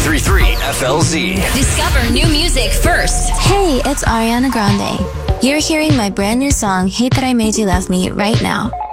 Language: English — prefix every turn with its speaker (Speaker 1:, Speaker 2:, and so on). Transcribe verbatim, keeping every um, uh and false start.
Speaker 1: three three F L Z.
Speaker 2: Discover new music first.
Speaker 3: Hey, it's Ariana Grande. You're hearing my brand new song, Hate That I Made You Love Me, right now.